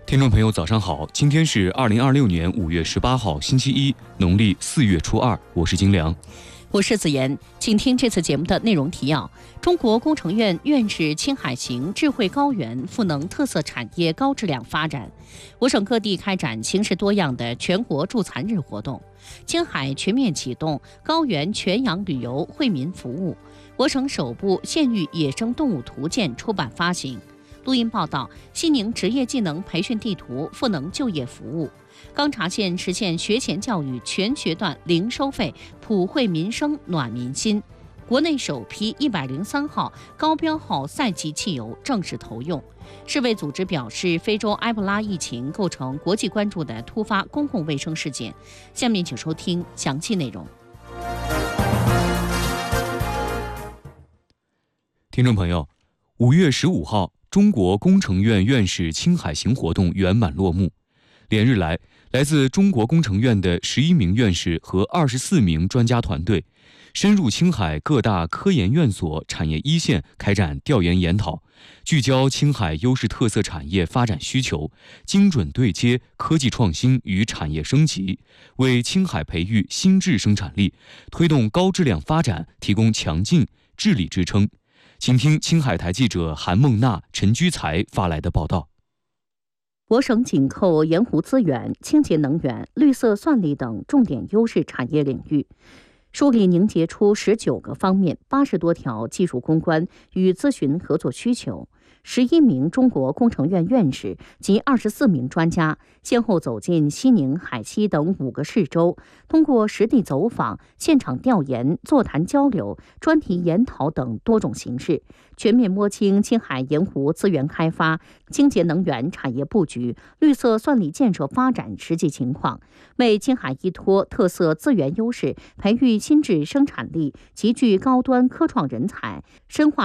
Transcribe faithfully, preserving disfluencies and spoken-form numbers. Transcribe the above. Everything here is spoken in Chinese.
听众朋友，早上好！今天是二零二六年五月十八号，星期一，农历四月初二。我是金良， 我是子妍，请听这次节目的内容提要：中国工程院院士青海型智慧高原赋能特色产业高质量发展。我省各地开展形式多样的全国助残日活动。青海全面启动高原全养旅游惠民服务。我省首部县域野生动物图鉴出版发行。录音报道：西宁职业技能培训地图赋能就业服务。钢察县实现学前教育全学段零收费，普惠民生暖民心。国内首批一百零三号高标号赛级汽油正式投用。世卫组织表示，非洲埃博拉疫情构成国际关注的突发公共卫生事件。下面请收听详细内容。 听众朋友，五月十五号，中国工程院院士青海行活动圆满落幕。连日来，来自中国工程院的十一名院士和二十四名专家团队，深入青海各大科研院所产业一线开展调研研讨，聚焦青海优势特色产业发展需求，精准对接科技创新与产业升级，为青海培育新质生产力、推动高质量发展提供强劲治理支撑。请听青海台记者韩梦娜、陈居才发来的报道。 我省紧扣盐湖资源、清洁能源、绿色算力等重点优势产业领域，梳理凝结出十九个方面、八十多条技术攻关与咨询合作需求。十一名中国工程院院士及二十四名专家先后走进西宁、海西等五个市州，通过实地走访、现场调研、座谈交流、专题研讨等多种形式，全面摸清青海盐湖资源开发、清洁能源产业布局、绿色算力建设发展实际情况，为青海依托特色资源优势，培育新质生产力、集聚高端科创人才，深化